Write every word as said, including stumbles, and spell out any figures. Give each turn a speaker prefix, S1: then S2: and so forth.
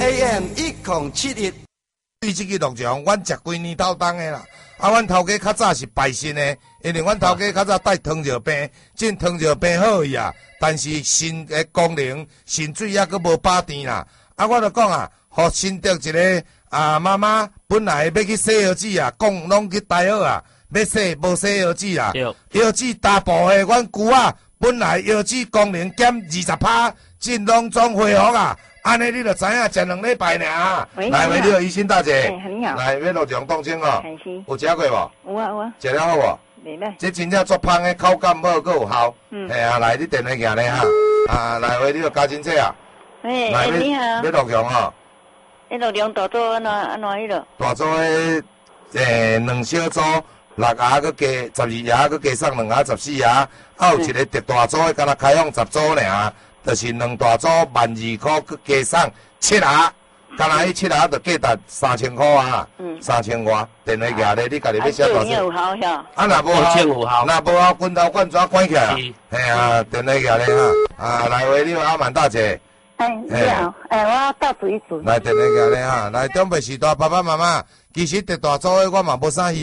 S1: A M 一零七一。
S2: 对这个录像，阮食几年头当的啦。啊，阮头家较早是拜神的，因为阮头家较早带糖尿病，即糖尿病好去啊，但是肾的功能、肾水还佫无饱甜啦。啊，我就讲啊，互新得一个啊妈妈本来要去洗腰子啊，讲拢去带好啊，要洗无洗腰子啦。腰子大部的阮舅啊，本来腰子功能减二十趴，尽拢总恢复啊。安尼你就知影，食两礼拜尔。来，喂，你好，医生大姐。
S3: 哎，你好。
S2: 来，要录像动静哦。
S3: 开心。
S2: 有食过无？
S3: 有啊有啊。
S2: 食了好无？
S3: 袂歹。
S2: 这真正足芳的，口感好，佫有效。嗯。系啊，来，你电话行咧哈。啊，来，喂，你要加真济啊。
S3: 哎，哎，你好。
S2: 要录像哦。
S3: 要录像大组安怎安怎迄落？
S2: 大组的诶，两小组，六牙佫加十二牙，佫加送两牙十四牙。还有一个特大组的，敢若开放十组尔。就是两大组万二块，佮加送七下，干那迄七下就价值三千块啊，嗯、三千外。电话寄咧，你家己要写多少？
S3: 有效晓？
S2: 啊，若无效，若无效，滚头滚怎关起来啊？嘿啊，电话寄咧哈。啊，来喂，你好，阿曼大姐。
S3: 哎，你好，哎，我倒煮一煮。
S2: 来，电话寄咧哈。来，中北时代爸爸妈妈，其实特大组的我嘛无啥希